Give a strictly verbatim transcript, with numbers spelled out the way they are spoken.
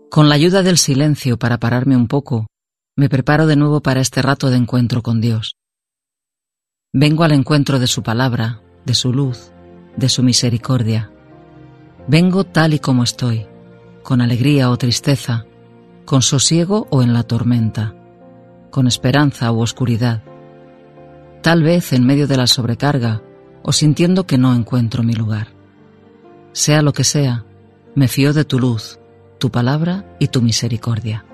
Con la ayuda del silencio para pararme un poco, me preparo de nuevo para este rato de encuentro con Dios. Vengo al encuentro de su palabra, de su luz, de su misericordia. Vengo tal y como estoy, con alegría o tristeza, con sosiego o en la tormenta, con esperanza u oscuridad, tal vez en medio de la sobrecarga o sintiendo que no encuentro mi lugar. Sea lo que sea, me fío de tu luz, tu palabra y tu misericordia.